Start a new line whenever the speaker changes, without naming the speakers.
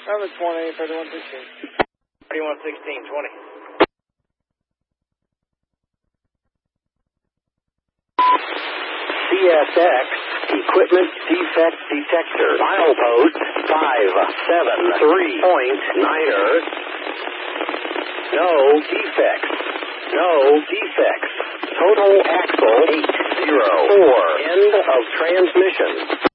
Number 20, 3116.
3116, 20.
CSX Equipment Defect Detector. Milepost 573.9er. No defects. No defects. Total axle 804. End of transmission.